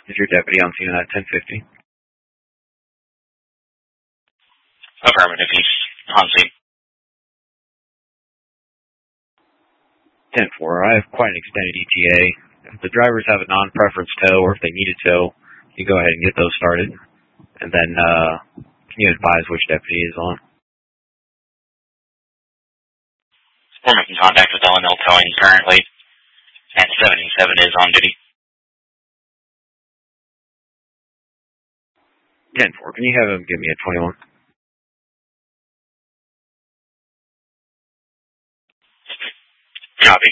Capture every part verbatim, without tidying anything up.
Is your deputy on scene at ten fifty? Affirmative, he's on scene. ten four, I have quite an extended E T A. If the drivers have a non-preference tow, or if they need a tow, you go ahead and get those started. And then, uh, can you advise which deputy is on? We're making contact with L and L Towing currently, and seventy-seven is on duty. ten four, can you have him give me a twenty-one? Copy.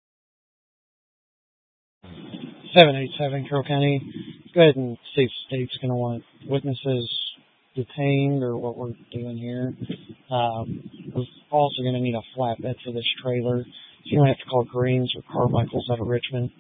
seven eight seven, Carroll County. Go ahead and see if State's going to want witnesses detained or what we're doing here. Um, we're also going to need a flatbed for this trailer. So you're going to have to call Greens or Carmichael's out of Richmond.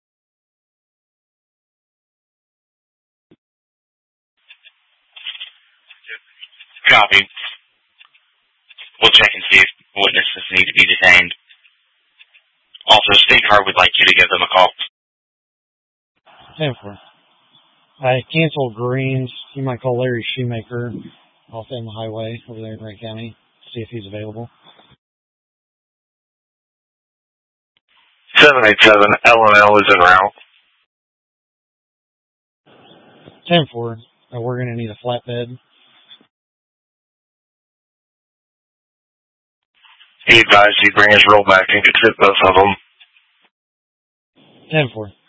Copy. We'll check and see if witnesses need to be detained. Also, State Car would like you to give them a call. ten four. I canceled Greens. You might call Larry Shoemaker off in the highway over there in Ray County. See if he's available. seven eight seven, L and L is en route. ten four. Uh, we're going to need a flatbed. He advised he'd bring his rollback and could fit both of them. ten four.